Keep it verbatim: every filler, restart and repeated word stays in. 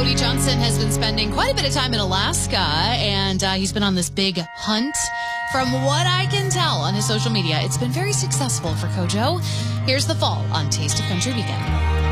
Cody Johnson has been spending quite a bit of time in Alaska, and uh, he's been on this big hunt. From what I can tell on his social media, it's been very successful for Kojo. Here's the fall on Taste of Country Weekend.